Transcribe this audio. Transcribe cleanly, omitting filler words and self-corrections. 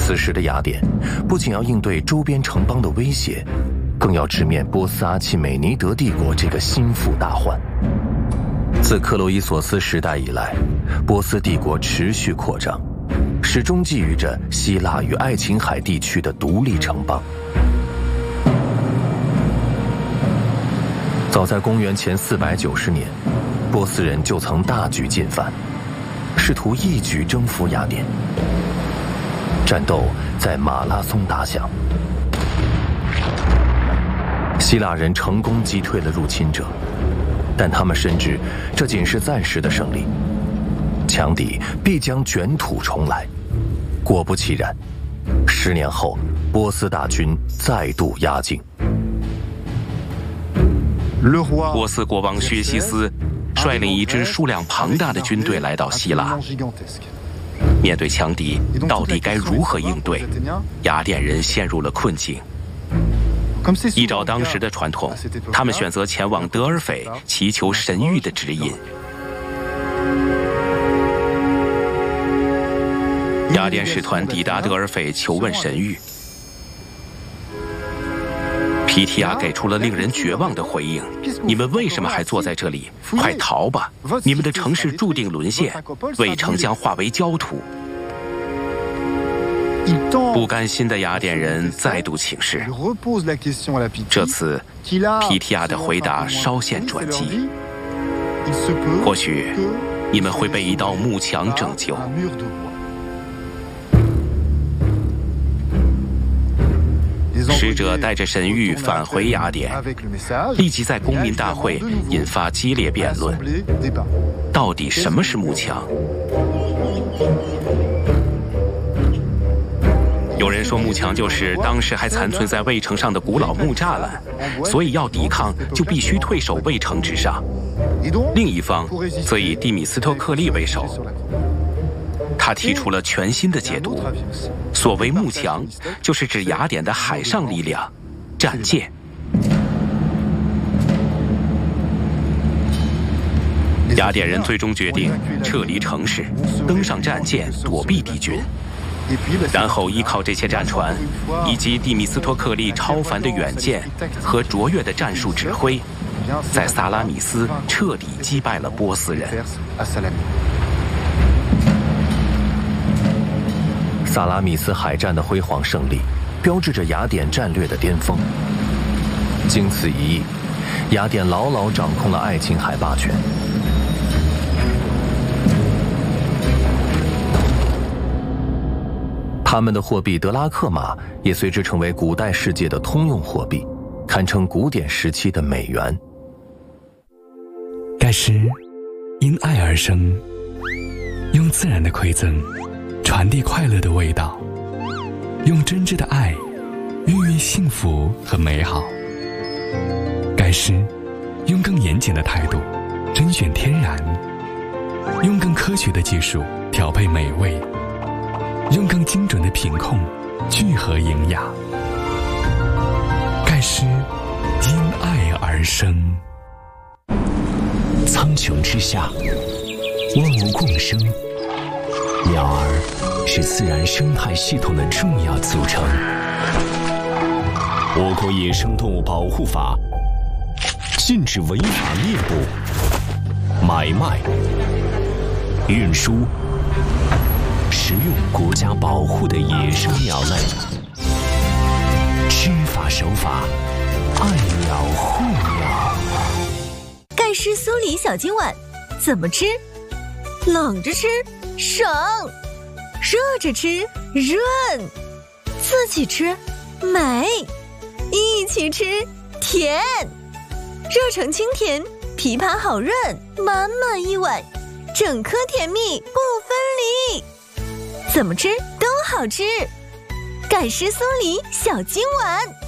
此时的雅典不仅要应对周边城邦的威胁，更要直面波斯阿契美尼德帝国这个心腹大患。自克洛伊索斯时代以来，波斯帝国持续扩张，始终觊觎着希腊与爱琴海地区的独立城邦。早在公元前490年，波斯人就曾大举进犯，试图一举征服雅典。战斗在马拉松打响，希腊人成功击退了入侵者，但他们深知这仅是暂时的胜利，强敌必将卷土重来。果不其然，10年后，波斯大军再度压境。 波斯国王薛西斯率领一支数量庞大的军队来到希腊。面对强敌，到底该如何应对？雅典人陷入了困境。依照当时的传统，他们选择前往德尔斐祈求神谕的指引。雅典使团抵达德尔斐求问神谕，皮提亚给出了令人绝望的回应：你们为什么还坐在这里？快逃吧！你们的城市注定沦陷，卫城将化为焦土。不甘心的雅典人再度请示，这次皮提亚的回答稍显转机：或许你们会被一道幕墙拯救。使者带着神谕返回雅典，立即在公民大会引发激烈辩论。到底什么是幕墙？有人说幕墙就是当时还残存在卫城上的古老木栅栏，所以要抵抗就必须退守卫城之上。另一方则以蒂米斯托克利为首，他提出了全新的解读。所谓幕墙，就是指雅典的海上力量——战舰。雅典人最终决定撤离城市，登上战舰躲避敌军，然后依靠这些战船以及蒂米斯托克利超凡的远见和卓越的战术指挥，在萨拉米斯彻底击败了波斯人。 萨拉米斯海战的辉煌胜利，标志着雅典战略的巅峰。经此一役，雅典牢牢掌控了爱琴海霸权。他们的货币德拉克马也随之成为古代世界的通用货币，堪称古典时期的美元。 盖世因爱而生，用自然的馈赠传递快乐的味道，用真挚的爱孕育幸福和美好。盖世用更严谨的态度甄选天然，用更科学的技术调配美味，用更精准的品控聚合营养。盖世因爱而生。 苍穹之下，万物共生，鸟儿是自然生态系统的重要组成。我国野生动物保护法禁止违法猎捕、买卖、运输、食用国家保护的野生鸟类。知法守法，爱鸟护鸟。 盖世酥梨小金碗怎么吃？冷着吃省，热着吃润，自己吃美，一起吃甜。热成清甜，枇杷好润，满满一碗，整颗甜蜜不分离。怎么吃都好吃，盖世酥梨小金碗。